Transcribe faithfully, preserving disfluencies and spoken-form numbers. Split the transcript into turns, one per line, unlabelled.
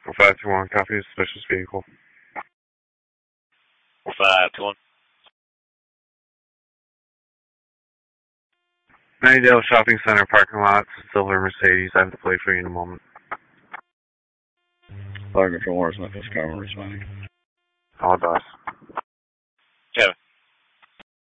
Echo five two one, copy of suspicious vehicle.
five two one.
Nightdale Shopping Center parking lot, silver Mercedes. I have the plate for you in a moment.
Fire control, where's Memphis Carmen responding?
All dust.